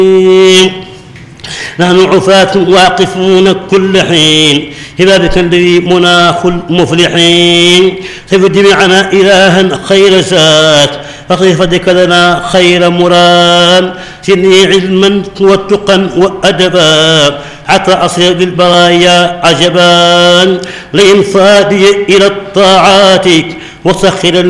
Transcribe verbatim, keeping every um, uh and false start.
نحن عفاة واقفون كل حين هبابك الذي مناخ المفلحين خف جميعنا إلها خير سات فاغفر فضلك لنا خير مراد زدني علما واتقا وأدبا حتى أصير بالبرايا عجبا لإنفاذي إلى الطاعات وسخر